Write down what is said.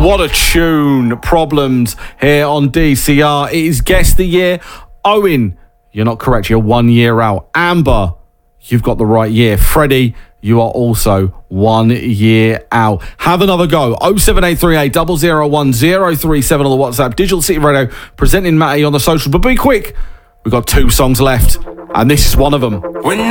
What a tune. Problems here on DCR. It is Guess the Year. Owen, you're not correct. You're 1 year out. Amber, you've got the right year. Freddie, you are also 1 year out. Have another go. 07838 001 037 on the WhatsApp. Digital City Radio presenting Matty on the socials. But be quick. We've got 2 songs left. And this is one of them. When